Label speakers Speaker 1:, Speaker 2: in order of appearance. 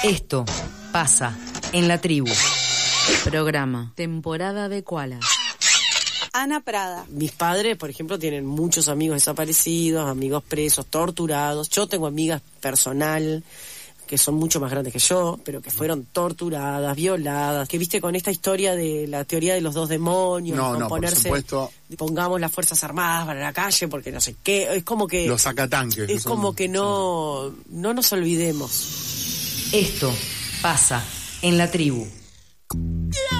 Speaker 1: Esto pasa en la tribu. Programa Temporada de Koala.
Speaker 2: Ana Prada.
Speaker 3: Mis padres, por ejemplo, tienen muchos amigos desaparecidos, amigos presos, torturados. Yo tengo amigas personal que son mucho más grandes que yo, pero que fueron torturadas, violadas, que viste con esta historia de la teoría de los dos demonios,
Speaker 4: No,
Speaker 3: ponerse,
Speaker 4: por supuesto.
Speaker 3: Pongamos las fuerzas armadas para la calle porque no sé qué, es como que
Speaker 4: los sacatanques.
Speaker 3: Es como que no nos olvidemos.
Speaker 1: Esto pasa en la tribu.